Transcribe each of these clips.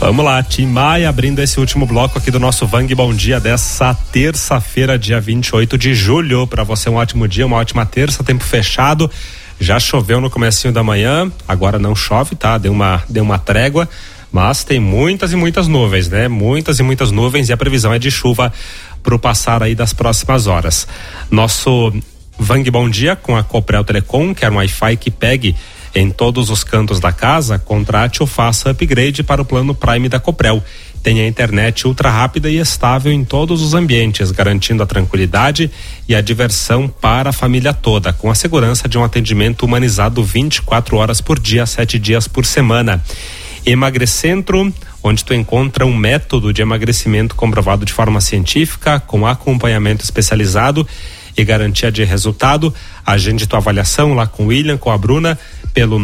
Vamos lá, Tim Maia abrindo esse último bloco aqui do nosso Vang Bom Dia dessa terça-feira, dia 28 de julho. Para você um ótimo dia, uma ótima terça, tempo fechado. Já choveu no comecinho da manhã, agora não chove, tá? Deu uma trégua, mas tem muitas e muitas nuvens, né? Muitas e muitas nuvens, e a previsão é de chuva pro passar aí das próximas horas. Nosso Vang Bom Dia com a Coprel Telecom, que é um Wi-Fi que pegue em todos os cantos da casa. Contrate ou faça upgrade para o plano Prime da Coprel. Tenha internet ultra rápida e estável em todos os ambientes, garantindo a tranquilidade e a diversão para a família toda, com a segurança de um atendimento humanizado 24 horas por dia, 7 dias por semana. Emagrecentro, onde tu encontra um método de emagrecimento comprovado de forma científica, com acompanhamento especializado e garantia de resultado. Agende tua avaliação lá com o William, com a Bruna, pelo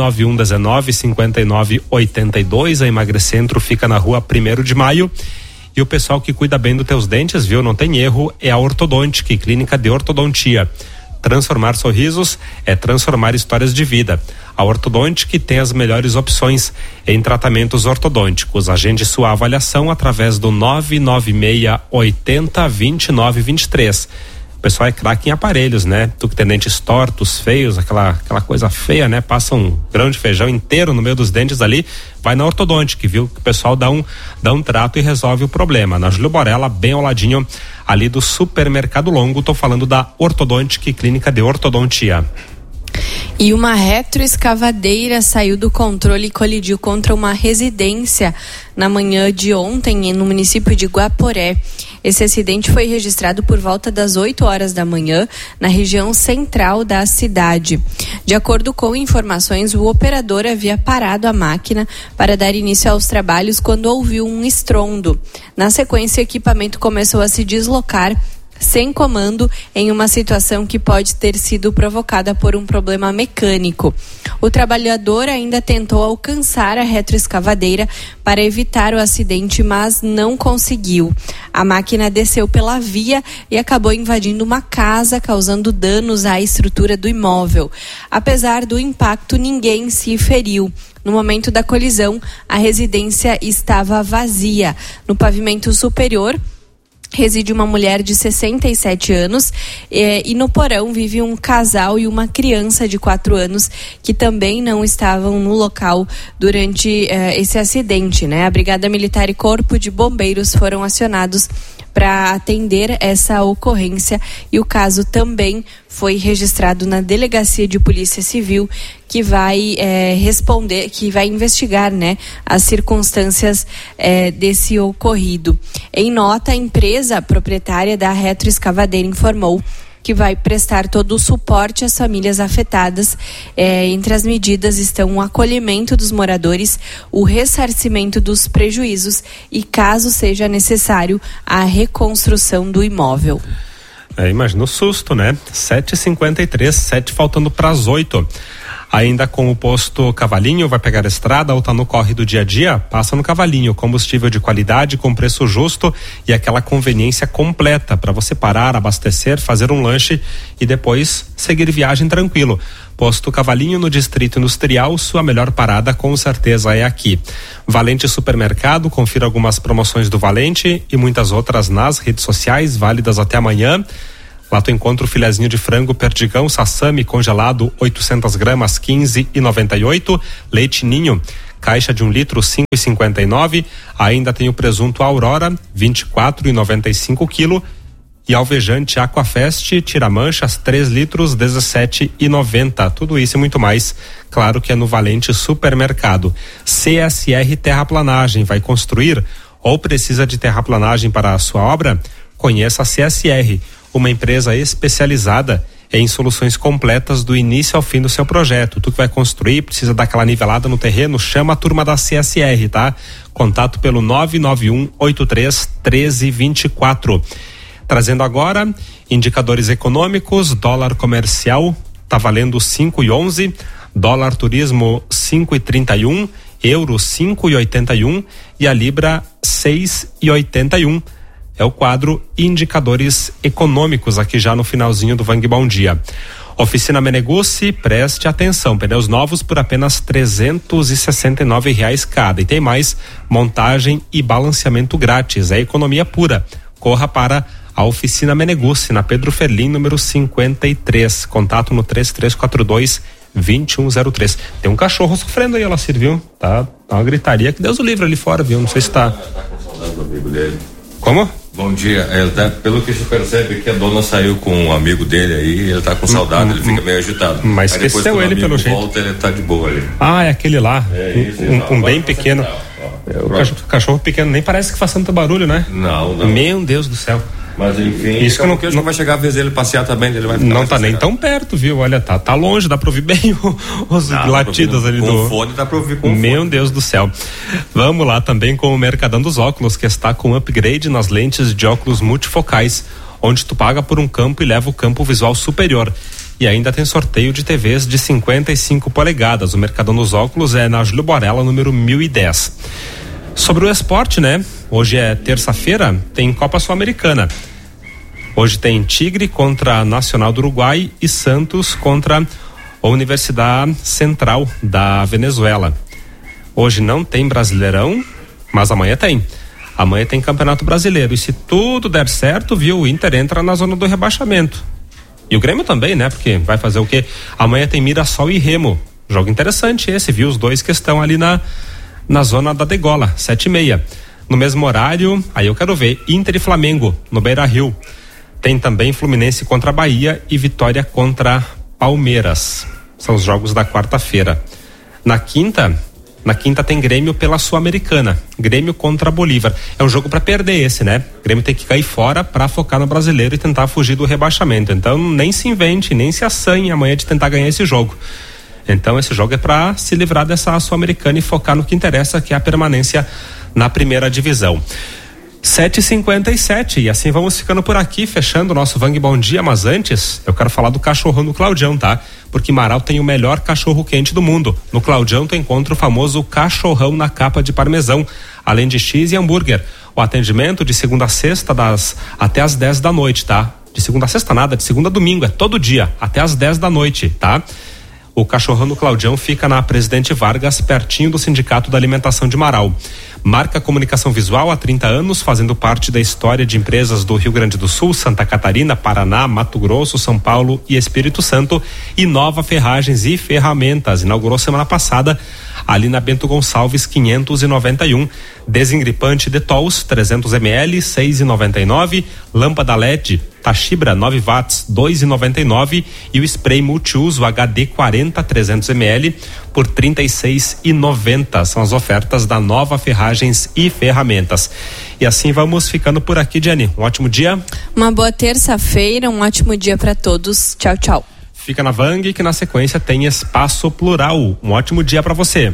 991195982. A Emagrecentro fica na rua 1º de Maio. E o pessoal que cuida bem dos teus dentes, viu? Não tem erro, é a Ortodontic, clínica de ortodontia. Transformar sorrisos é transformar histórias de vida. A Ortodontic tem as melhores opções em tratamentos ortodônticos. Agende sua avaliação através do 996802923. O pessoal é craque em aparelhos, né? Tu que tem dentes tortos, feios, aquela coisa feia, né? Passa um grão de feijão inteiro no meio dos dentes ali, vai na Ortodontic, viu? Que o pessoal dá um trato e resolve o problema. Na Júlio Borella, bem ao ladinho ali do Supermercado Longo. Tô falando da Ortodontic, clínica de ortodontia. E uma retroescavadeira saiu do controle e colidiu contra uma residência na manhã de ontem no município de Guaporé. Esse acidente foi registrado por volta das 8 horas da manhã na região central da cidade. De acordo com informações, o operador havia parado a máquina para dar início aos trabalhos quando ouviu um estrondo. Na sequência, o equipamento começou a se deslocar sem comando em uma situação que pode ter sido provocada por um problema mecânico. O trabalhador ainda tentou alcançar a retroescavadeira para evitar o acidente, mas não conseguiu. A máquina desceu pela via e acabou invadindo uma casa, causando danos à estrutura do imóvel. Apesar do impacto, ninguém se feriu. No momento da colisão, a residência estava vazia. No pavimento superior reside uma mulher de 67 anos e no porão vive um casal e uma criança de 4 anos que também não estavam no local durante esse acidente, né? A Brigada Militar e Corpo de Bombeiros foram acionados para atender essa ocorrência e o caso também foi registrado na Delegacia de Polícia Civil, que vai que vai investigar, né, as circunstâncias desse ocorrido. Em nota, a empresa proprietária da retroescavadeira informou que vai prestar todo o suporte às famílias afetadas. Entre as medidas estão o acolhimento dos moradores, o ressarcimento dos prejuízos e, caso seja necessário, a reconstrução do imóvel. Imagina o susto, né? 7h53, 7 faltando para as 8. Ainda com o posto Cavalinho, vai pegar a estrada ou tá no corre do dia a dia? Passa no Cavalinho, combustível de qualidade com preço justo e aquela conveniência completa para você parar, abastecer, fazer um lanche e depois seguir viagem tranquilo. Posto Cavalinho no Distrito Industrial, sua melhor parada com certeza é aqui. Valente Supermercado, confira algumas promoções do Valente e muitas outras nas redes sociais, válidas até amanhã. Lá tu encontra o filezinho de frango perdigão sassami congelado 800 gramas 15,98, leite ninho caixa de 1 litro 5,59, ainda tem o presunto Aurora 24,95 quilo e alvejante Aquafest tira-manchas 3 litros 17,90. Tudo isso e muito mais, claro que é no Valente Supermercado. CSR Terraplanagem, vai construir ou precisa de terraplanagem para a sua obra? Conheça a CSR, uma empresa especializada em soluções completas do início ao fim do seu projeto. Tu que vai construir, precisa dar aquela nivelada no terreno, chama a turma da CSR, tá? Contato pelo 991831324. Trazendo agora indicadores econômicos. Dólar comercial tá valendo 5,11, dólar turismo 5,31, euro 5,81 e a libra 6,81. É o quadro Indicadores Econômicos aqui já no finalzinho do Vang Bom Dia. Oficina Meneguzzi, preste atenção, pneus novos por apenas R$369 cada. E tem mais, montagem e balanceamento grátis, é economia pura. Corra para a Oficina Meneguzzi, na Pedro Ferlim, número 53. Contato no 3342-2103. Tem um cachorro sofrendo aí, ela serviu, tá uma gritaria que Deus o livre ali fora, viu? Não sei se tá com saudade do amigo dele. Como? Bom dia, pelo que se percebe que a dona saiu com um amigo dele aí, ele tá com saudade, ele fica meio agitado. Mas aí esqueceu ele pelo jeito. Volta, ele tá de boa ali. Ah, é aquele lá, isso, um bem pequeno. O cachorro pequeno nem parece que faz tanto barulho, né? Não. Meu Deus do céu. Mas enfim, isso que não vai chegar a vez dele passear também, ele vai ficar não tá nem tão perto, viu? Olha, tá longe, dá pra ouvir bem os latidos ali do... Com fone dá pra ouvir com Meu fone. Deus do céu. Vamos lá também com o Mercadão dos Óculos, que está com upgrade nas lentes de óculos multifocais, onde tu paga por um campo e leva o campo visual superior. E ainda tem sorteio de TVs de 55 polegadas. O Mercadão dos Óculos é na Júlio Borella, número 1010. Sobre o esporte, né? Hoje é terça-feira, tem Copa Sul-Americana. Hoje tem Tigre contra a Nacional do Uruguai e Santos contra a Universidade Central da Venezuela. Hoje não tem Brasileirão, mas amanhã tem. Amanhã tem Campeonato Brasileiro. E se tudo der certo, viu, o Inter entra na zona do rebaixamento. E o Grêmio também, né? Porque vai fazer o quê? Amanhã tem Mirassol e Remo. Jogo interessante esse, viu? Os dois que estão ali na zona da degola, 7h30. No mesmo horário, aí eu quero ver, Inter e Flamengo, no Beira-Rio. Tem também Fluminense contra Bahia e Vitória contra Palmeiras. São os jogos da quarta-feira. Na quinta tem Grêmio pela Sul-Americana. Grêmio contra Bolívar. É um jogo para perder esse, né? Grêmio tem que cair fora para focar no Brasileiro e tentar fugir do rebaixamento. Então nem se invente, nem se assanhe amanhã de tentar ganhar esse jogo. Então esse jogo é para se livrar dessa Sul-Americana e focar no que interessa, que é a permanência na primeira divisão. 7h57, e assim vamos ficando por aqui, fechando o nosso Vang Bom Dia, mas antes eu quero falar do cachorrão do Claudião, tá? Porque Marau tem o melhor cachorro quente do mundo. No Claudião tu encontra o famoso cachorrão na capa de parmesão, além de X e hambúrguer. O atendimento de segunda a sexta até às 10 da noite, tá? De segunda a sexta nada, de segunda a domingo, é todo dia, até às 10 da noite, tá? O cachorrão do Claudião fica na Presidente Vargas, pertinho do Sindicato da Alimentação de Marau. Marca Comunicação Visual há 30 anos, fazendo parte da história de empresas do Rio Grande do Sul, Santa Catarina, Paraná, Mato Grosso, São Paulo e Espírito Santo. E Nova Ferragens e Ferramentas, inaugurou semana passada ali na Bento Gonçalves 591. Desengripante Detols 300 ml, 6,99. Lâmpada LED Tachibra 9 watts, 2,99. E o spray multiuso HD 40 300 ml por 36,90. São as ofertas da Nova Ferragens e Ferramentas. E assim vamos ficando por aqui, Jenny. Um ótimo dia. Uma boa terça-feira, um ótimo dia para todos. Tchau, tchau. Fica na Vang, que na sequência tem Espaço Plural. Um ótimo dia para você.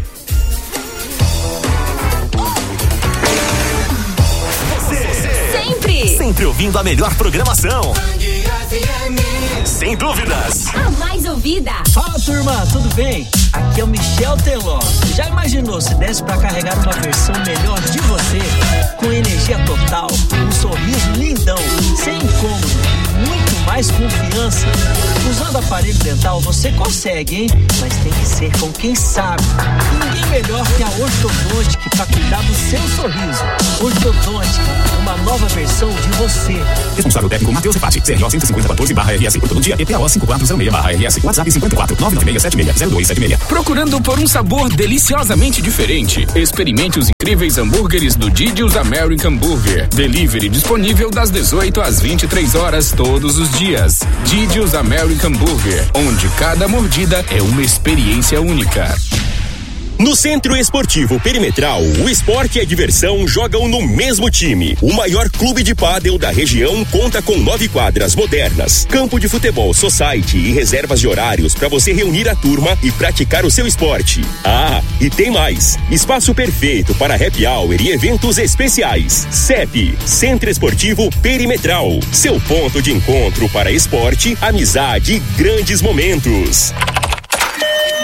Sempre ouvindo a melhor programação. Sem dúvidas. A mais ouvida. Fala, turma, tudo bem? Aqui é o Michel Teló. Já imaginou se desse pra carregar uma versão melhor de você? Com energia total, um sorriso lindão, sem incômodo e muito mais confiança. Usando aparelho dental você consegue, hein? Mas tem que ser com quem sabe. E ninguém melhor que a Ortodontic pra cuidar do seu sorriso. Ortodontic, uma nova versão de você. Responsável técnico Matheus Repati, CRO 15014/RS. Ortodontia EPAO 5406/RS. WhatsApp 54 996760276. Procurando por um sabor deliciosamente diferente? Experimente os incríveis hambúrgueres do Didi's American Burger. Delivery disponível das 18 às 23 horas todos os dias. Didi's American Burger, onde cada mordida é uma experiência única. No Centro Esportivo Perimetral, o esporte e a diversão jogam no mesmo time. O maior clube de pádel da região conta com 9 quadras modernas, campo de futebol society e reservas de horários para você reunir a turma e praticar o seu esporte. Ah, e tem mais! Espaço perfeito para happy hour e eventos especiais. CEP, Centro Esportivo Perimetral, seu ponto de encontro para esporte, amizade e grandes momentos.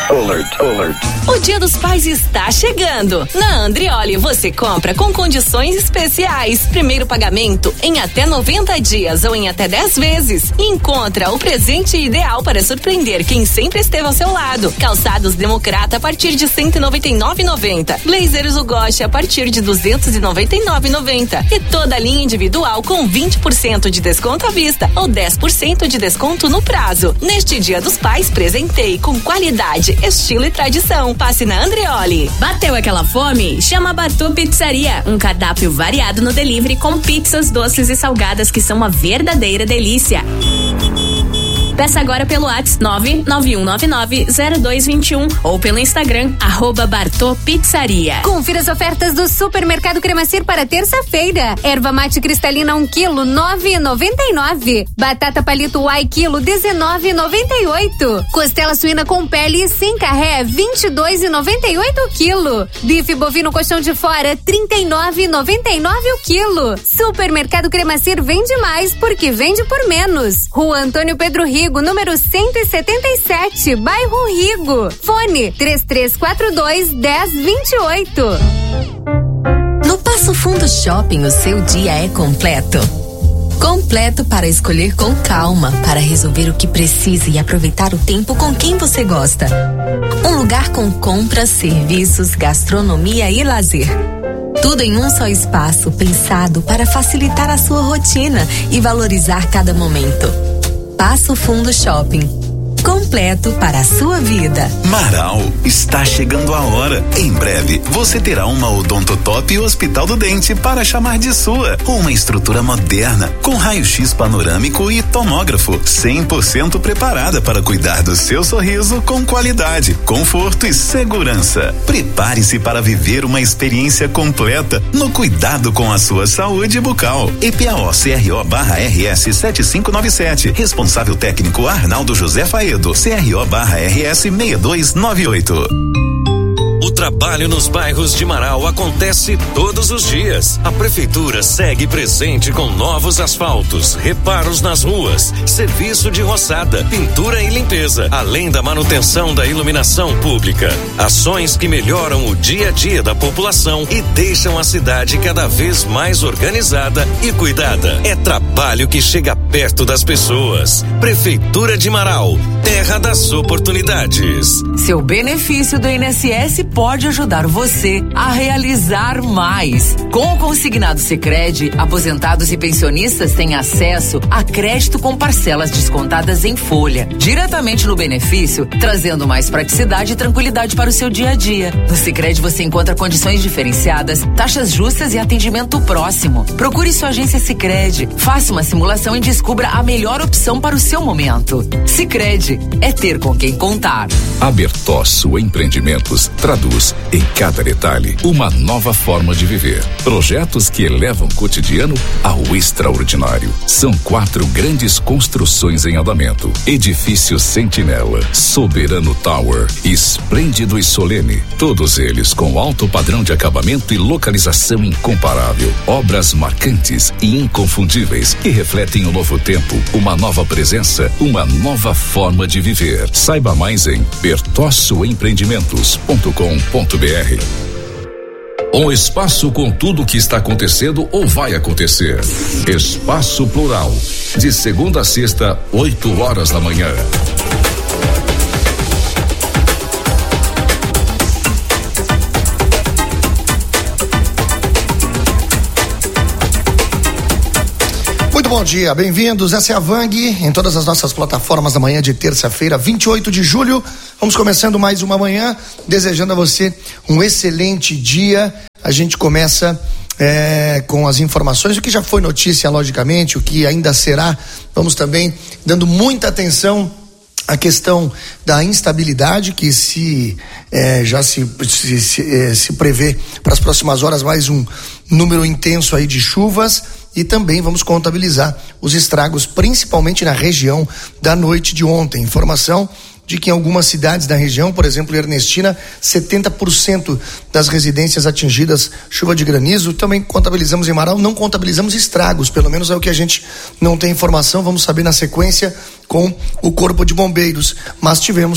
O Dia dos Pais está chegando. Na Andrioli você compra com condições especiais. Primeiro pagamento em até 90 dias ou em até 10 vezes. E encontra o presente ideal para surpreender quem sempre esteve ao seu lado. Calçados Democrata a partir de R$ 199,90. Blazers Ugoshi a partir de R$ 299,90. E toda a linha individual com 20% de desconto à vista ou 10% de desconto no prazo. Neste Dia dos Pais, presenteie com qualidade, estilo e tradição. Passe na Andrioli. Bateu aquela fome? Chama a Bartô Pizzaria. Um cardápio variado no delivery com pizzas, doces e salgadas que são uma verdadeira delícia. Peça agora pelo WhatsApp 991990221 ou pelo Instagram @Bartô Pizzaria. Confira as ofertas do Supermercado Cremacir para terça-feira. Erva mate cristalina 1 kg, 9,99. Batata palito Uai quilo, 19,98. Costela suína com pele e sem carré, 22,98 quilo. Bife bovino colchão de fora, 39,99 o quilo. Supermercado Cremacir vende mais porque vende por menos. Rua Antônio Pedro Rigo, número 177, bairro Rigo. Fone 3342-1028. No Passo Fundo Shopping, o seu dia é completo. Completo para escolher com calma, para resolver o que precisa e aproveitar o tempo com quem você gosta. Um lugar com compras, serviços, gastronomia e lazer. Tudo em um só espaço, pensado para facilitar a sua rotina e valorizar cada momento. Passo Fundo Shopping. Completo para a sua vida. Marau, está chegando a hora. Em breve, você terá uma Odontotop Hospital do Dente para chamar de sua. Uma estrutura moderna, com raio-x panorâmico e tomógrafo, 100% preparada para cuidar do seu sorriso com qualidade, conforto e segurança. Prepare-se para viver uma experiência completa no cuidado com a sua saúde bucal. EPAO CRO/RS 7597. Responsável técnico Arnaldo José Faedo. CRO/RS 6298. O trabalho nos bairros de Marau acontece todos os dias. A prefeitura segue presente com novos asfaltos, reparos nas ruas, serviço de roçada, pintura e limpeza, além da manutenção da iluminação pública. Ações que melhoram o dia a dia da população e deixam a cidade cada vez mais organizada e cuidada. É trabalho que chega perto das pessoas. Prefeitura de Marau, terra das oportunidades. Seu benefício do INSS pode ajudar você a realizar mais. Com o consignado Sicredi, aposentados e pensionistas têm acesso a crédito com parcelas descontadas em folha, diretamente no benefício, trazendo mais praticidade e tranquilidade para o seu dia a dia. No Sicredi você encontra condições diferenciadas, taxas justas e atendimento próximo. Procure sua agência Sicredi, faça uma simulação e descubra a melhor opção para o seu momento. Sicredi é ter com quem contar. A Bertosso Empreendimentos traduz em cada detalhe uma nova forma de viver. Projetos que elevam o cotidiano ao extraordinário. São 4 grandes construções em andamento: Edifício Sentinela, Soberano Tower, Esplêndido e Solene. Todos eles com alto padrão de acabamento e localização incomparável. Obras marcantes e inconfundíveis que refletem um novo tempo, uma nova presença, uma nova forma de viver. Saiba mais em bertossoempreendimentos.com.br. Um espaço com tudo o que está acontecendo ou vai acontecer. Espaço Plural, de segunda a sexta, 8 horas da manhã. Muito bom dia, bem-vindos. Essa é a Vang em todas as nossas plataformas da manhã de terça-feira, 28 de julho. Vamos começando mais uma manhã, desejando a você um excelente dia. A gente começa com as informações, o que já foi notícia, logicamente, o que ainda será. Vamos também dando muita atenção à questão da instabilidade, que já se prevê para as próximas horas mais um número intenso aí de chuvas. E também vamos contabilizar os estragos, principalmente na região da noite de ontem. Informação de que em algumas cidades da região, por exemplo, Ernestina, 70% das residências atingidas, chuva de granizo. Também contabilizamos em Marau, não contabilizamos estragos, pelo menos é o que a gente não tem informação. Vamos saber na sequência com o Corpo de Bombeiros. Mas tivemos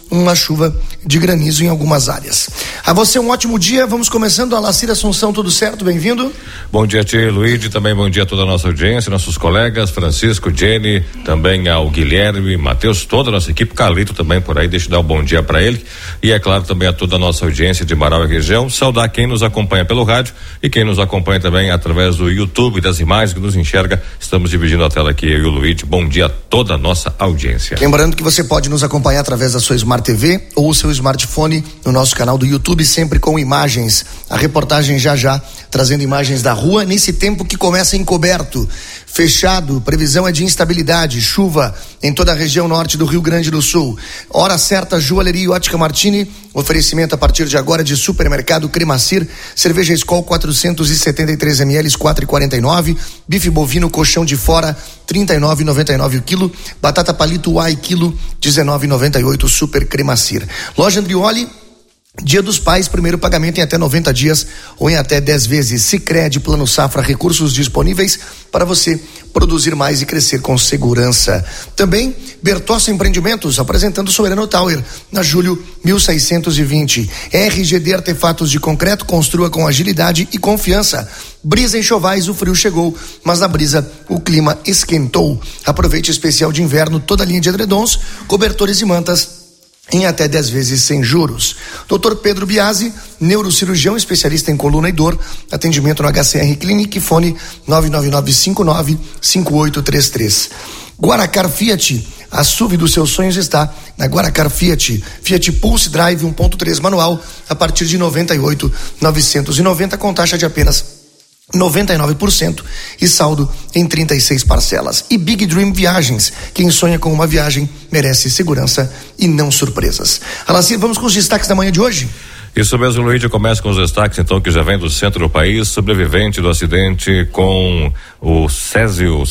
uma chuva de granizo em algumas áreas. A você um ótimo dia, vamos começando. A Lacir Assunção, tudo certo? Bem-vindo. Bom dia, tia Luíde, também bom dia a toda a nossa audiência, nossos colegas, Francisco, Jenny, também ao Guilherme, Matheus, toda a nossa equipe, Carlito também por aí, deixa eu dar um bom dia para ele, e é claro também a toda a nossa audiência de Marau e região, saudar quem nos acompanha pelo rádio e quem nos acompanha também através do YouTube, das imagens que nos enxerga, estamos dividindo a tela aqui, eu e o Luíde, bom dia a toda a nossa audiência. Lembrando que você pode nos acompanhar através da sua Smart TV ou o seu smartphone no nosso canal do YouTube, sempre com imagens. A reportagem já trazendo imagens da rua nesse tempo que começa encoberto, fechado, previsão é de instabilidade, chuva em toda a região norte do Rio Grande do Sul. Hora certa, Joalheria e Ótica Martini, oferecimento a partir de agora de Supermercado Cremacir, cerveja Skol 473 ml 4,49, bife bovino colchão de fora 39,99 o quilo, batata palito Uai quilo 19,98 Super Cremacir. Loja Andrioli, Dia dos Pais, primeiro pagamento em até 90 dias ou em até 10 vezes. Sicredi, Plano Safra, recursos disponíveis para você produzir mais e crescer com segurança. Também Bertossi Empreendimentos, apresentando Soberano Tower, na Júlio 1620. RGD Artefatos de Concreto, construa com agilidade e confiança. Brisa Enxovais, o frio chegou, mas na Brisa o clima esquentou. Aproveite o especial de inverno, toda a linha de edredons, cobertores e mantas em até 10 vezes sem juros. Dr. Pedro Biasi, neurocirurgião, especialista em coluna e dor, atendimento no HCR Clinic, fone 999595833. Guaracar Fiat, a SUV dos seus sonhos está na Guaracar Fiat. Fiat Pulse Drive 1.3 manual a partir de 98.990 com taxa de apenas 99% e saldo em 36 parcelas. E Big Dream Viagens, quem sonha com uma viagem merece segurança e não surpresas. Alacir, vamos com os destaques da manhã de hoje? Isso mesmo, Luiz, começa com os destaques então que já vem do centro do país. Sobrevivente do acidente com o Césio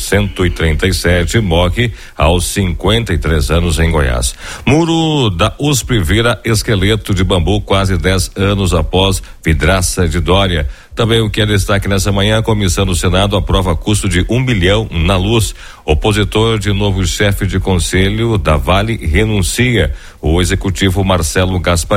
137 morre aos 53 anos em Goiás. Muro da USP vira esqueleto de bambu quase 10 anos após vidraça de Dória. Também o que é destaque nessa manhã, a comissão do Senado aprova custo de 1 bilhão na luz. Opositor de novo chefe de conselho da Vale renuncia. O executivo Marcelo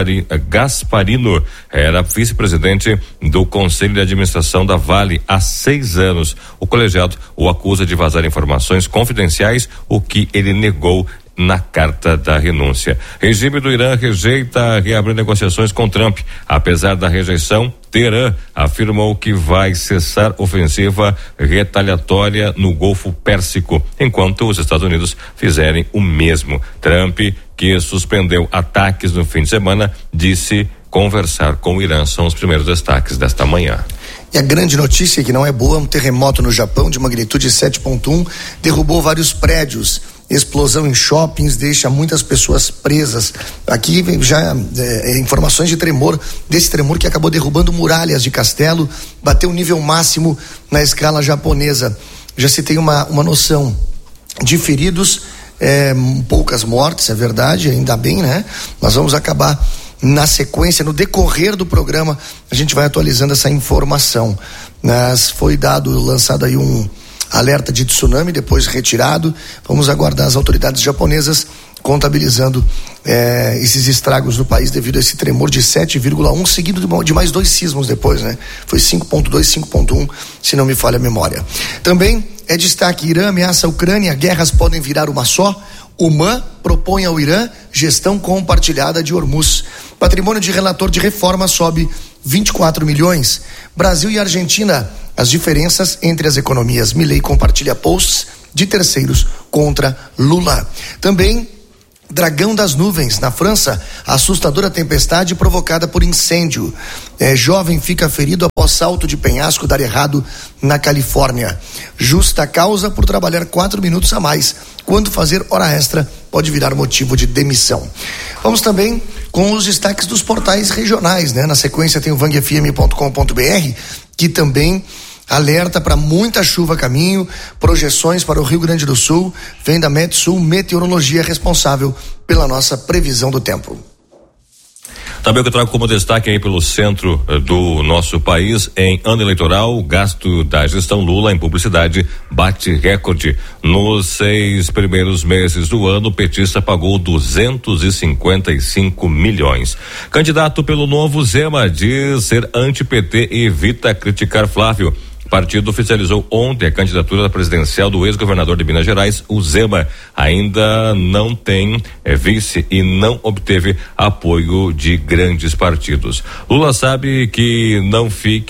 Gasparino era vice-presidente do Conselho de Administração da Vale há 6 anos. O colegiado o acusa de vazar informações confidenciais, o que ele negou na carta da renúncia. Regime do Irã rejeita reabrir negociações com Trump. Apesar da rejeição, Teherã afirmou que vai cessar ofensiva retaliatória no Golfo Pérsico, enquanto os Estados Unidos fizerem o mesmo. Trump, que suspendeu ataques no fim de semana, disse conversar com o Irã. São os primeiros destaques desta manhã. E a grande notícia, que não é boa, um terremoto no Japão de magnitude 7.1 derrubou vários prédios. Explosão em shoppings deixa muitas pessoas presas. Aqui já informações de tremor, desse tremor que acabou derrubando muralhas de castelo, bateu nível máximo na escala japonesa. Já se tem uma noção de feridos, poucas mortes, é verdade, ainda bem, né? Nós vamos acabar na sequência, no decorrer do programa, a gente vai atualizando essa informação. Mas foi lançado aí um alerta de tsunami, depois retirado. Vamos aguardar as autoridades japonesas contabilizando esses estragos no país devido a esse tremor de 7,1, seguido de mais 2 sismos depois, né? Foi 5.2, 5.1, se não me falha a memória. Também é destaque: Irã ameaça a Ucrânia, guerras podem virar uma só. Oman propõe ao Irã gestão compartilhada de Hormuz. Patrimônio de relator de reforma sobe 24 milhões. Brasil e Argentina, as diferenças entre as economias. Milei compartilha posts de terceiros contra Lula. Também Dragão das Nuvens, na França, assustadora tempestade provocada por incêndio. Jovem fica ferido após salto de penhasco dar errado na Califórnia. Justa causa por trabalhar 4 minutos a mais. Quando fazer hora extra pode virar motivo de demissão. Vamos também com os destaques dos portais regionais, né? Na sequência tem o vangfm.com.br, que também alerta para muita chuva a caminho, projeções para o Rio Grande do Sul, vem da Metsul Meteorologia, responsável pela nossa previsão do tempo. Também o que eu trago como destaque aí pelo centro do nosso país, em ano eleitoral, o gasto da gestão Lula em publicidade bate recorde. Nos 6 primeiros meses do ano, o petista pagou 255 milhões. Candidato pelo Novo, Zema diz ser anti-PT e evita criticar Flávio. O partido oficializou ontem a candidatura presidencial do ex-governador de Minas Gerais, o Zema. Ainda não tem vice e não obteve apoio de grandes partidos. Lula sabe que não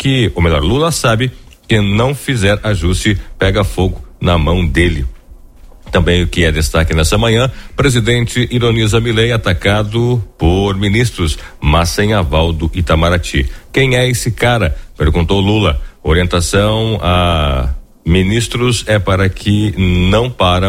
fizer ajuste, pega fogo na mão dele. Também o que é destaque nessa manhã, presidente ironiza Milei atacado por ministros, mas sem aval do Itamaraty. Quem é esse cara? Perguntou Lula. Orientação a ministros é para que não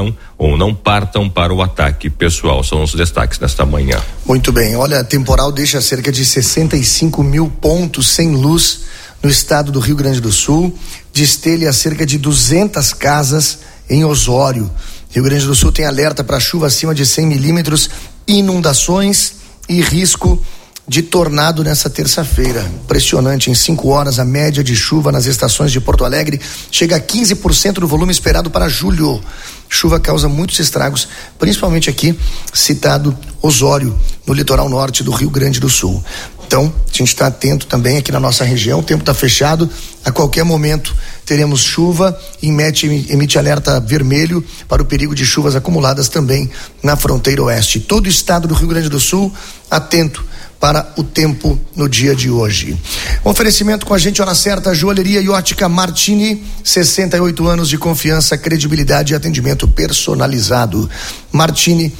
partam para o ataque pessoal. São os destaques nesta manhã. Muito bem, olha, a temporal deixa cerca de 65 mil pontos sem luz no estado do Rio Grande do Sul, destelha cerca de 200 casas em Osório. Rio Grande do Sul tem alerta para chuva acima de 100 milímetros, inundações e risco de tornado nessa terça-feira. Impressionante, em 5 horas a média de chuva nas estações de Porto Alegre chega a 15% do volume esperado para julho. Chuva causa muitos estragos, principalmente aqui citado Osório, no litoral norte do Rio Grande do Sul. Então, a gente está atento também aqui na nossa região, o tempo está fechado, a qualquer momento teremos chuva, emite alerta vermelho para o perigo de chuvas acumuladas também na fronteira oeste. Todo o estado do Rio Grande do Sul atento para o tempo no dia de hoje. Oferecimento com a gente, hora certa, joalheria e ótica Martini, 68 anos de confiança, credibilidade e atendimento personalizado. Martini,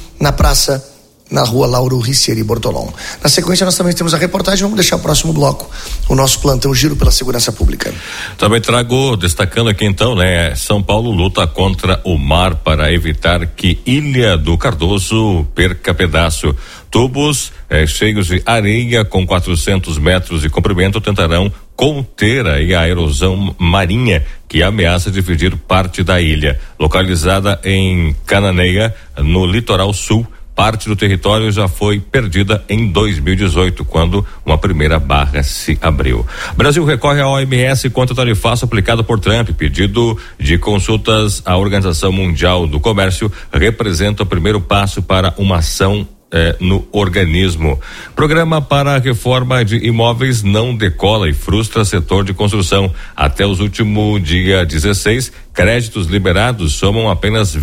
na rua Lauro Ricieri Bortolom. Na sequência nós também temos a reportagem, vamos deixar o próximo bloco, o nosso plantão Giro pela Segurança Pública. Também trago, destacando aqui então, São Paulo luta contra o mar para evitar que Ilha do Cardoso perca pedaço. Tubos cheios de areia com 400 metros de comprimento tentarão conter a erosão marinha que ameaça dividir parte da ilha. Localizada em Cananeia, no litoral sul, parte do território já foi perdida em 2018, quando uma primeira barra se abriu. Brasil recorre à OMS contra o tarifaço aplicado por Trump. Pedido de consultas à Organização Mundial do Comércio representa o primeiro passo para uma ação no organismo. Programa para a reforma de imóveis não decola e frustra setor de construção. Até os últimos dia 16, créditos liberados somam apenas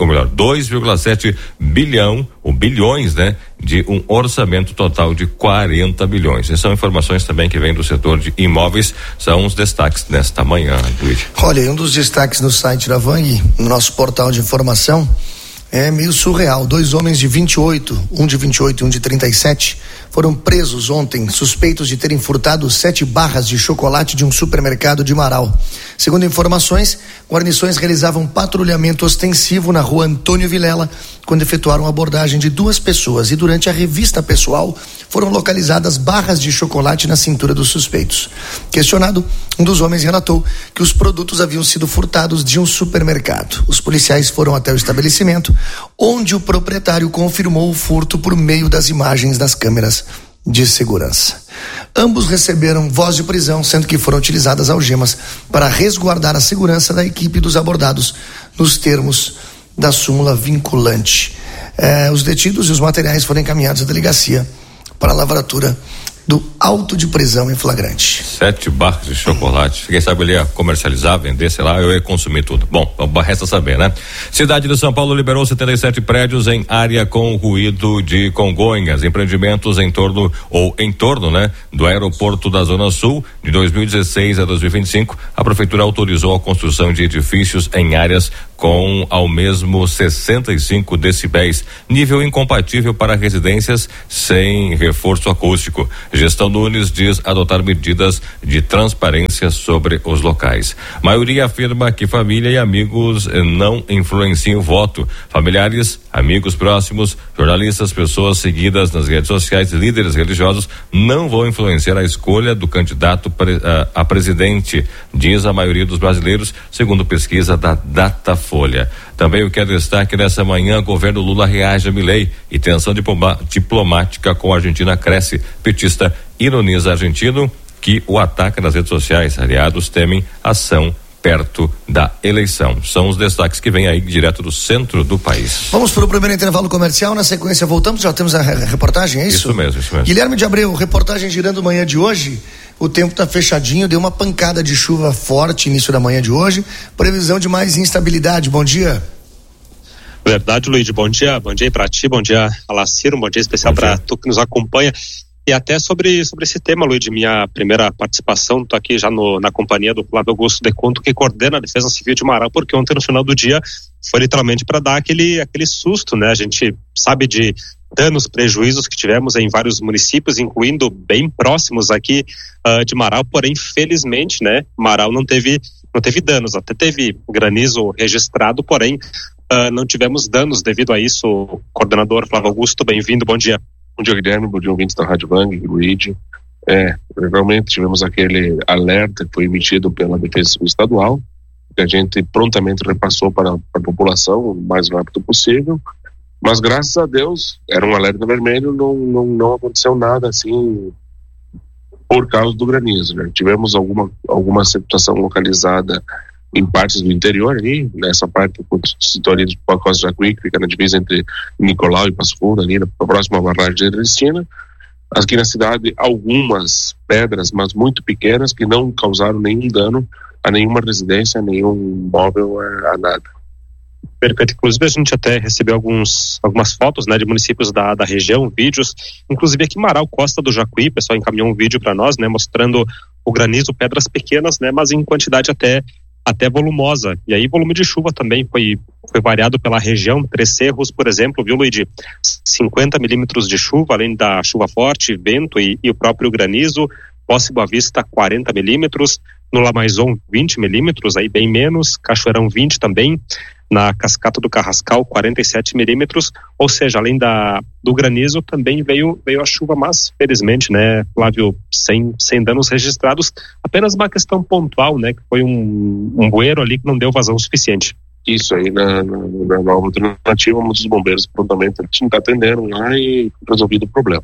2,7 bilhões, de um orçamento total de 40 bilhões. Essas são informações também que vêm do setor de imóveis, são os destaques nesta manhã, Luiz. Olha, um dos destaques no site da Vang, no nosso portal de informação, é meio surreal. 2 homens de 28, um de 28 e um de 37, foram presos ontem, suspeitos de terem furtado 7 barras de chocolate de um supermercado de Marau. Segundo informações, guarnições realizavam patrulhamento ostensivo na rua Antônio Vilela, quando efetuaram a abordagem de 2 pessoas, e durante a revista pessoal foram localizadas barras de chocolate na cintura dos suspeitos. Questionado, um dos homens relatou que os produtos haviam sido furtados de um supermercado. Os policiais foram até o estabelecimento, onde o proprietário confirmou o furto por meio das imagens das câmeras de segurança. Ambos receberam voz de prisão, sendo que foram utilizadas algemas para resguardar a segurança da equipe dos abordados, nos termos da súmula vinculante. Os detidos e os materiais foram encaminhados à delegacia para a lavratura do auto de prisão em flagrante. 7 barras de chocolate. Quem sabe ele ia comercializar, vender, sei lá, eu ia consumir tudo. Bom, resta saber, né? Cidade de São Paulo liberou 77 prédios em área com ruído de Congonhas. Empreendimentos em torno, do aeroporto da Zona Sul. De 2016 a 2025, a prefeitura autorizou a construção de edifícios em áreas com ao mesmo 65 decibéis, nível incompatível para residências sem reforço acústico. Gestão Nunes diz adotar medidas de transparência sobre os locais. A maioria afirma que família e amigos não influenciam o voto. Familiares, amigos próximos, jornalistas, pessoas seguidas nas redes sociais, líderes religiosos não vão influenciar a escolha do candidato a presidente, diz a maioria dos brasileiros, segundo pesquisa da Datafolha. Também o que é destaque nessa manhã, governo Lula reage a Milei e tensão diplomática com a Argentina cresce. Petista ironiza argentino que o ataca nas redes sociais. Aliados temem ação perto da eleição. São os destaques que vêm aí direto do centro do país. Vamos para o primeiro intervalo comercial, na sequência voltamos, já temos a reportagem, é isso? Isso mesmo. Guilherme de Abreu, reportagem girando manhã de hoje, o tempo está fechadinho, deu uma pancada de chuva forte início da manhã de hoje, previsão de mais instabilidade, bom dia. Verdade, Luiz, bom dia aí pra ti, bom dia Alaciro, bom dia especial para tu que nos acompanha. E até sobre esse tema, Luiz, de minha primeira participação, tô aqui já na companhia do Flávio Augusto de Conto, que coordena a Defesa Civil de Marau, porque ontem no final do dia foi literalmente para dar aquele susto, né? A gente sabe de danos, prejuízos que tivemos em vários municípios, incluindo bem próximos aqui de Marau, porém, felizmente, né, Marau não teve danos, até teve granizo registrado, porém, não tivemos danos devido a isso. Coordenador Flávio Augusto, bem-vindo, bom dia. Bom dia, Guilherme, bom dia, ouvintes da Rádio Vang, Luigi. Realmente tivemos aquele alerta que foi emitido pela Defesa Civil Estadual, que a gente prontamente repassou para a população o mais rápido possível, mas graças a Deus, era um alerta vermelho, não aconteceu nada assim por causa do granizo, né? Tivemos alguma situação localizada em partes do interior ali, nessa parte situaria de Costa Jacuí, que fica na divisa entre Nicolau e Passo Fundo, ali na próxima barragem de Ernestina. Aqui na cidade, algumas pedras, mas muito pequenas, que não causaram nenhum dano a nenhuma residência, a nenhum móvel, a nada. Perfeito, inclusive a gente até recebeu algumas fotos, né, de municípios da região, vídeos, inclusive aqui em Marau, Costa do Jacuí, o pessoal encaminhou um vídeo para nós, né, mostrando o granizo, pedras pequenas, né, mas em quantidade até volumosa, e aí volume de chuva também foi variado pela região. Três Cerros, por exemplo, viu, Luigi, 50 milímetros de chuva, além da chuva forte, vento e o próprio granizo. Posse Boa Vista, 40 milímetros, no Lamaison, 20 milímetros, aí bem menos, Cachoeirão, 20 também, na Cascata do Carrascal, 47 milímetros, ou seja, além do granizo, também veio a chuva, mas felizmente, né, Flávio, sem danos registrados, apenas uma questão pontual, né, que foi um bueiro ali que não deu vazão suficiente. Isso aí, na nova alternativa, muitos bombeiros prontamente está atendendo lá e resolvido o problema.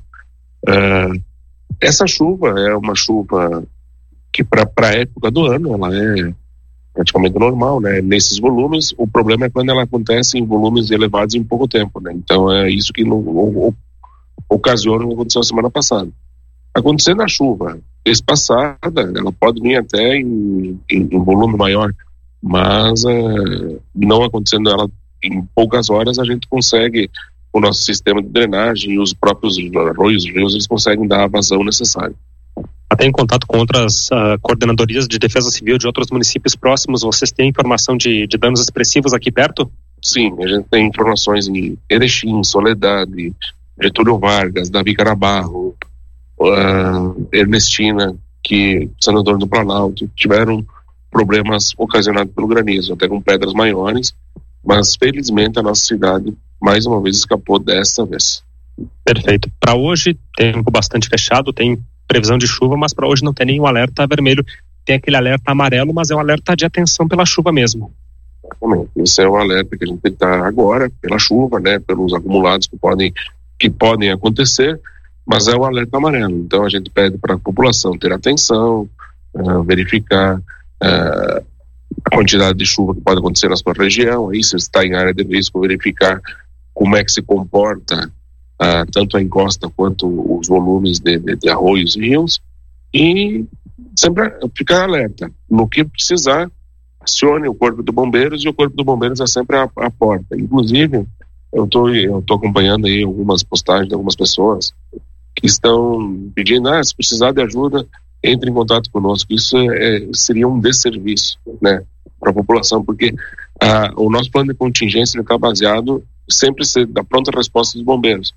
Essa chuva é uma chuva que para a época do ano, ela é praticamente normal, né? Nesses volumes, o problema é quando ela acontece em volumes elevados em pouco tempo, né? Então é isso que ocasiona o que aconteceu a semana passada. Acontecendo a chuva espaçada, ela pode vir até em volume maior, mas não acontecendo ela em poucas horas, a gente consegue, o nosso sistema de drenagem e os próprios arroios, rios, eles conseguem dar a vazão necessária. Até em contato com outras coordenadorias de defesa civil de outros municípios próximos, vocês têm informação de danos expressivos aqui perto? Sim, a gente tem informações em Erechim, Soledade, Getúlio Vargas, Davi Carabarro, Ernestina, que São Antônio do Planalto, tiveram problemas ocasionados pelo granizo, até com pedras maiores, mas felizmente a nossa cidade mais uma vez escapou desta vez. Perfeito. Para hoje, tempo bastante fechado, tem previsão de chuva, mas para hoje não tem nenhum alerta vermelho, tem aquele alerta amarelo, mas é um alerta de atenção pela chuva mesmo. Exatamente. Esse é o alerta que a gente tem que estar agora, pela chuva, né, pelos acumulados que podem acontecer, mas é o alerta amarelo. Então a gente pede para a população ter atenção, verificar a quantidade de chuva que pode acontecer na sua região, aí se está em área de risco, verificar como é que se comporta tanto a encosta quanto os volumes de arroios e rios, e sempre ficar alerta. No que precisar, acione o Corpo de Bombeiros, e o Corpo de Bombeiros é sempre a porta. Inclusive, eu tô acompanhando aí algumas postagens de algumas pessoas que estão pedindo, se precisar de ajuda, entre em contato conosco. Isso seria um desserviço, né, para a população, porque o nosso plano de contingência está baseado sempre da pronta resposta dos bombeiros.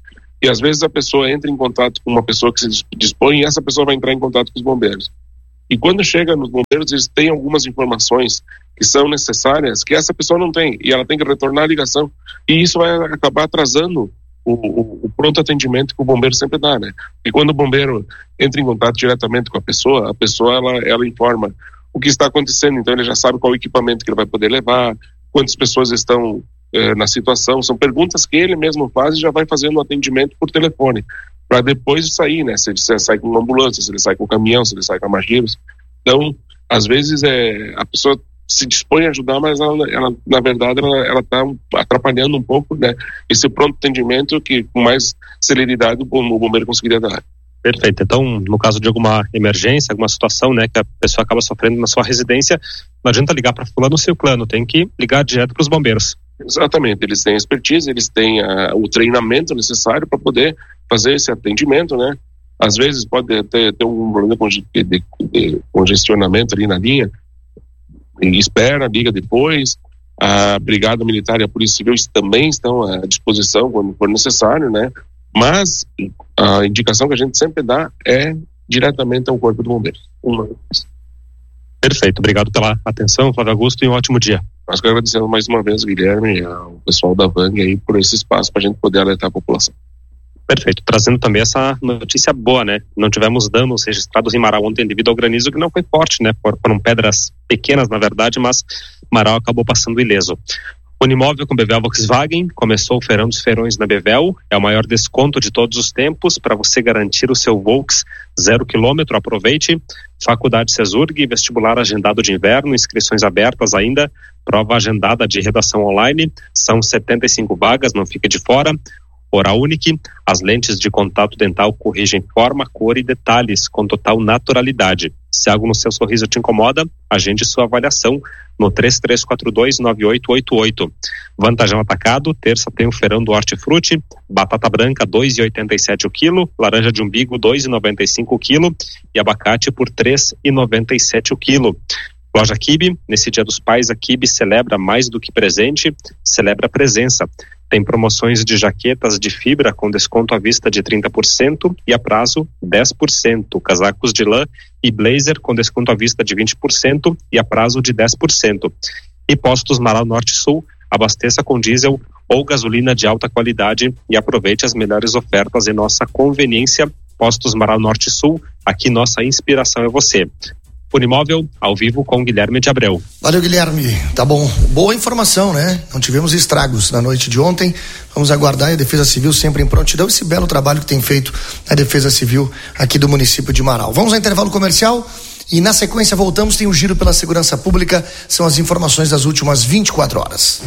E às vezes a pessoa entra em contato com uma pessoa que se dispõe e essa pessoa vai entrar em contato com os bombeiros. E quando chega nos bombeiros, eles têm algumas informações que são necessárias que essa pessoa não tem, e ela tem que retornar a ligação, e isso vai acabar atrasando o pronto atendimento que o bombeiro sempre dá, né? E quando o bombeiro entra em contato diretamente com a pessoa ela informa o que está acontecendo, então ele já sabe qual equipamento que ele vai poder levar, quantas pessoas estão na situação, são perguntas que ele mesmo faz e já vai fazendo o atendimento por telefone, para depois sair, né? Se ele sai com uma ambulância, se ele sai com um caminhão, se ele sai com a Magiros. Então, às vezes a pessoa se dispõe a ajudar, mas ela na verdade ela está atrapalhando um pouco, né, esse pronto atendimento que com mais celeridade o bombeiro conseguiria dar. Perfeito. Então, no caso de alguma emergência, alguma situação, né, que a pessoa acaba sofrendo na sua residência, não adianta ligar para fulano ou ciclano, tem que ligar direto para os bombeiros. Exatamente, eles têm expertise, eles têm o treinamento necessário para poder fazer esse atendimento, né? Às vezes pode ter um problema de congestionamento ali na linha, e espera, liga depois. A Brigada Militar e a Polícia Civil também estão à disposição quando for necessário, né? Mas a indicação que a gente sempre dá é diretamente ao Corpo de Bombeiros. Perfeito, obrigado pela atenção, Flávio Augusto, e um ótimo dia. Nós quero agradecer mais uma vez, Guilherme, e ao pessoal da VANG aí por esse espaço para a gente poder alertar a população. Perfeito, trazendo também essa notícia boa, né? Não tivemos danos registrados em Marau ontem devido ao granizo, que não foi forte, né? Foram pedras pequenas, na verdade, mas Marau acabou passando ileso. Unimóvel com Bevel Volkswagen começou o Feirão dos Feirões na Bevel, é o maior desconto de todos os tempos para você garantir o seu Volks 0 km, aproveite. Faculdade Cesurg, vestibular agendado de inverno, inscrições abertas ainda, prova agendada de redação online, são 75 vagas, não fique de fora. Oral Unique, as lentes de contato dental corrigem forma, cor e detalhes com total naturalidade. Se algo no seu sorriso te incomoda, agende sua avaliação no 3342-9888. Vantajão Atacado, terça tem o feirão do Hortifruti, batata branca R$2,87 o quilo, laranja de umbigo R$2,95 o quilo e abacate por R$3,97 o quilo. Loja Kibe, nesse Dia dos Pais, a Kibe celebra mais do que presente, celebra presença. Tem promoções de jaquetas de fibra com desconto à vista de 30% e a prazo 10%. Casacos de lã e blazer com desconto à vista de 20% e a prazo de 10%. E Postos Marau Norte Sul, abasteça com diesel ou gasolina de alta qualidade e aproveite as melhores ofertas em nossa conveniência. Postos Marau Norte Sul, aqui nossa inspiração é você. Unimóvel, ao vivo com Guilherme de Abreu. Valeu, Guilherme. Tá bom. Boa informação, né? Não tivemos estragos na noite de ontem. Vamos aguardar, e a Defesa Civil sempre em prontidão, esse belo trabalho que tem feito a Defesa Civil aqui do município de Marau. Vamos ao intervalo comercial e na sequência voltamos, tem o Giro pela Segurança Pública, são as informações das últimas 24 horas.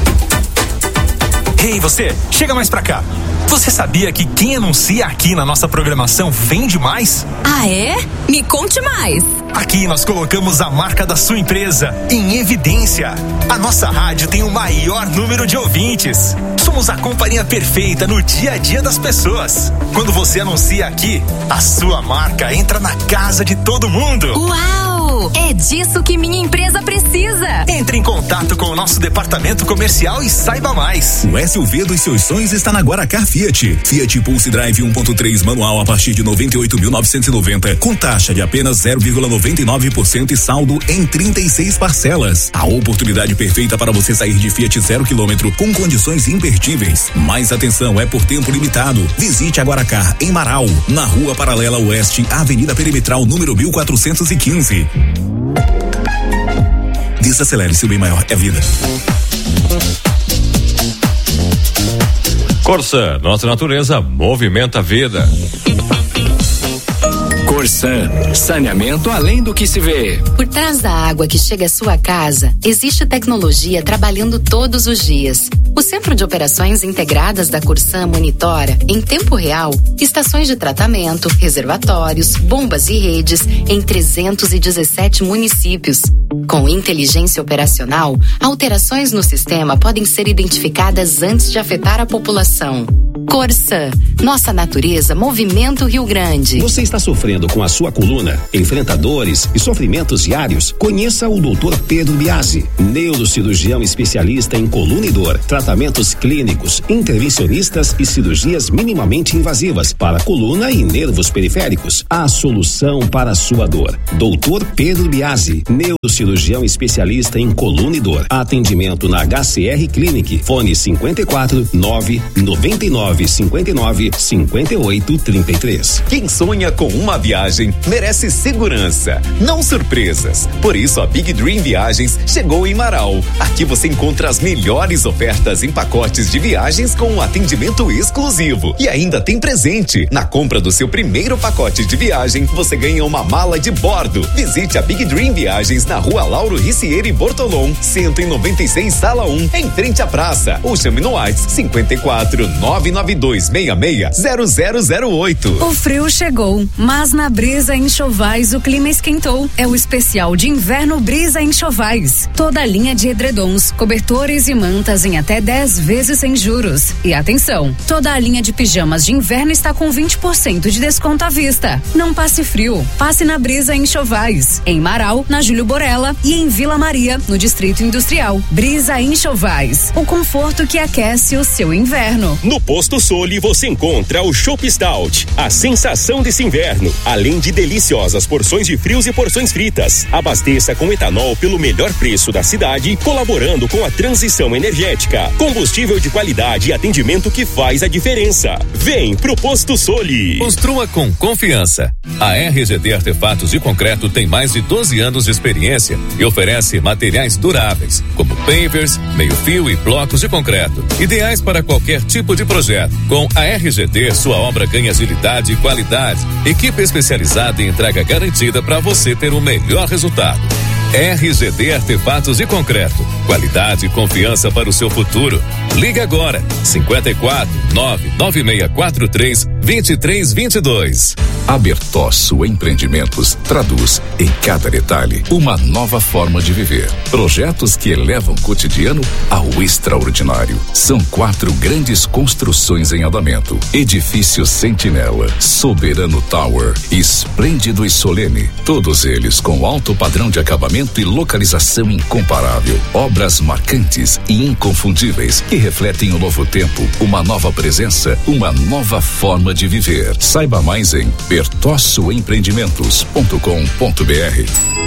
Ei, você, chega mais pra cá. Você sabia que quem anuncia aqui na nossa programação vende mais? Ah, é? Me conte mais. Aqui nós colocamos a marca da sua empresa em evidência. A nossa rádio tem o maior número de ouvintes. Somos a companhia perfeita no dia a dia das pessoas. Quando você anuncia aqui, a sua marca entra na casa de todo mundo. Uau! É disso que minha empresa precisa. Entre em contato com o nosso departamento comercial e saiba mais. O SUV dos seus sonhos está na Guaracar Fiat. Fiat Pulse Drive 1.3 manual a partir de 98.990, com taxa de apenas 0,99% e saldo em 36 parcelas. A oportunidade perfeita para você sair de Fiat 0 km com condições imperdíveis. Mais atenção, é por tempo limitado. Visite a Guaracar em Marau, na Rua Paralela Oeste, Avenida Perimetral número 1415. Desacelere, seu bem maior é a vida. Corsan, nossa natureza movimenta a vida. Corsan, saneamento além do que se vê. Por trás da água que chega à sua casa, existe tecnologia trabalhando todos os dias. O Centro de Operações Integradas da Corsan monitora, em tempo real, estações de tratamento, reservatórios, bombas e redes em 317 municípios. Com inteligência operacional, alterações no sistema podem ser identificadas antes de afetar a população. Corsan, nossa natureza movimenta o Rio Grande. Você está sofrendo com a sua coluna? Enfrenta dores e sofrimentos diários? Conheça o Dr. Pedro Biasi, neurocirurgião especialista em coluna e dor. Trata tratamentos clínicos, intervencionistas e cirurgias minimamente invasivas para coluna e nervos periféricos. A solução para a sua dor. Dr. Pedro Biasi, neurocirurgião especialista em coluna e dor. Atendimento na HCR Clinic. Fone 54 9 99 59 58 33. Quem sonha com uma viagem merece segurança, não surpresas. Por isso a Big Dream Viagens chegou em Marau. Aqui você encontra as melhores ofertas em pacotes de viagens com um atendimento exclusivo. E ainda tem presente. Na compra do seu primeiro pacote de viagem, você ganha uma mala de bordo. Visite a Big Dream Viagens na Rua Lauro Ricieri Bortolom, 196, Sala 1, em frente à praça. Ou chame no WhatsApp 54 992 66 0008. O frio chegou, mas na Brisa Enxovais o clima esquentou. É o especial de inverno Brisa Enxovais. Toda a linha de edredons, cobertores e mantas em até 10 vezes sem juros. E atenção, toda a linha de pijamas de inverno está com 20% de desconto à vista. Não passe frio, passe na Brisa Enxovais. Em Marau, na Júlio Borella e em Vila Maria, no Distrito Industrial. Brisa Enxovais, o conforto que aquece o seu inverno. No Posto Soli você encontra o Chopp Stout, a sensação desse inverno, além de deliciosas porções de frios e porções fritas. Abasteça com etanol pelo melhor preço da cidade, colaborando com a transição energética. Combustível de qualidade e atendimento que faz a diferença. Vem pro Posto Soli. Construa com confiança. A RGD Artefatos de Concreto tem mais de 12 anos de experiência e oferece materiais duráveis, como pavers, meio-fio e blocos de concreto, ideais para qualquer tipo de projeto. Com a RGD, sua obra ganha agilidade e qualidade. Equipe especializada em entrega garantida para você ter o melhor resultado. RGD Artefatos de Concreto. Qualidade e confiança para o seu futuro. Ligue agora. 54 99643 2322. A Bertosso Empreendimentos traduz em cada detalhe uma nova forma de viver. Projetos que elevam o cotidiano ao extraordinário. São 4 grandes construções em andamento. Edifício Sentinela, Soberano Tower, Esplêndido e Solene. Todos eles com alto padrão de acabamento e localização incomparável. Obras marcantes e inconfundíveis que refletem o novo tempo, uma nova presença, uma nova forma de viver. Saiba mais em bertossoempreendimentos.com.br.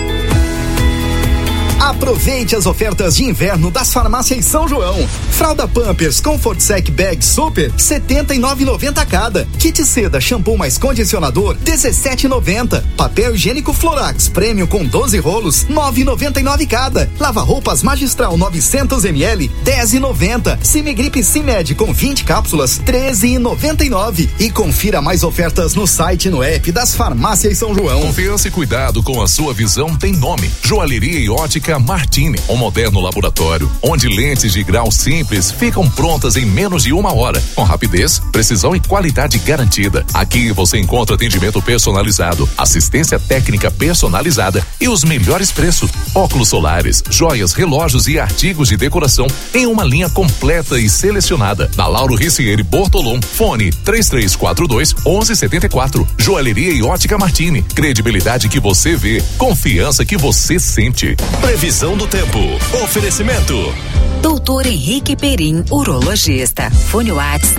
Aproveite as ofertas de inverno das farmácias São João. Fralda Pampers Comfort Sec Bag Super, R$ 79,90 cada. Kit seda shampoo mais condicionador, R$ 17,90. Papel higiênico Florax Premium com 12 rolos, R$ 9,99 cada. Lava roupas Magistral 900 ml, R$ 10,90. Cimigrip Cimed com 20 cápsulas, R$ 13,99. E confira mais ofertas no site e no app das farmácias São João. Confiança e cuidado com a sua visão tem nome. Joalheria e ótica Martini, um moderno laboratório onde lentes de grau simples ficam prontas em menos de 1 hora, com rapidez, precisão e qualidade garantida. Aqui você encontra atendimento personalizado, assistência técnica personalizada e os melhores preços. Óculos solares, joias, relógios e artigos de decoração em uma linha completa e selecionada. Na Lauro Ricieri Bortolom, fone 3342-1174. Joalheria e ótica Martini, credibilidade que você vê, confiança que você sente. Previsão do tempo. Oferecimento. Doutor Henrique Perim, urologista. Fone Whats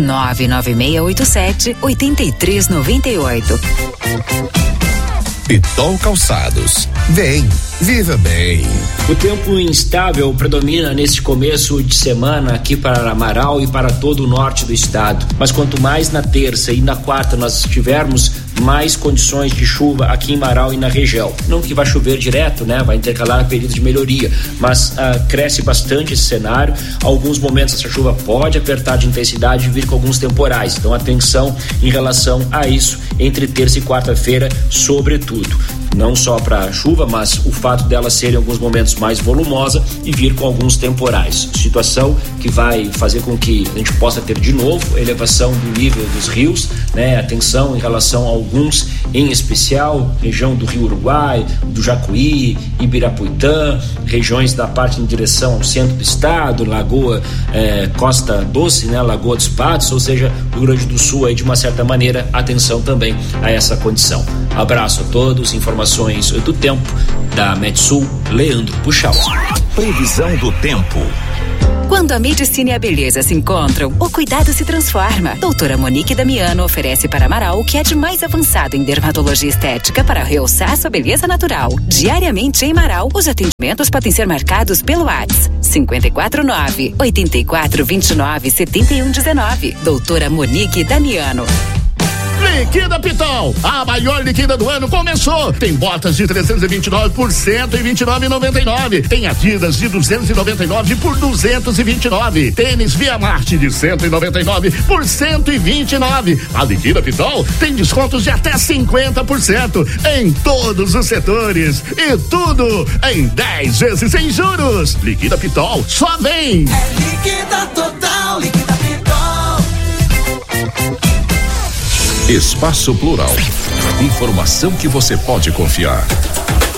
99687-8398. Pitol Calçados. Vem, viva bem. O tempo instável predomina neste começo de semana aqui para Amaral e para todo o norte do estado. Mas quanto mais na terça e na quarta nós tivermos mais condições de chuva aqui em Amaral e na região. Não que vai chover direto, né? Vai intercalar períodos de melhoria, mas cresce bastante esse cenário. Alguns momentos essa chuva pode apertar de intensidade e vir com alguns temporais. Então atenção em relação a isso entre terça e quarta-feira, sobretudo. Não só para chuva, mas o fato dela ser em alguns momentos mais volumosa e vir com alguns temporais. Situação que vai fazer com que a gente possa ter de novo elevação do nível dos rios, né? Atenção em relação a alguns, em especial região do Rio Uruguai, do Jacuí, Ibirapuitã, regiões da parte em direção ao centro do estado, Lagoa Costa Doce, né? Lagoa dos Patos, ou seja, Rio Grande do Sul aí de uma certa maneira, atenção também a essa condição. Abraço a todos, informações do tempo da Metsul, Leandro Puxal. Previsão do tempo. Quando a medicina e a beleza se encontram, o cuidado se transforma. Doutora Monique Damiano oferece para Amaral o que é de mais avançado em dermatologia estética para realçar sua beleza natural. Diariamente em Amaral, os atendimentos podem ser marcados pelo WhatsApp 549-8429-7119. Doutora Monique Damiano. Liquida Pitol, a maior liquida do ano começou. Tem botas de 329 por 129,99. Tem Adidas de 299 por 229. Tênis Via Marte de 199 por 129. A liquida Pitol tem descontos de até 50% em todos os setores e tudo em 10 vezes sem juros. Liquida Pitol, só vem. É liquida total, liquida Pitol. Espaço Plural. Informação que você pode confiar.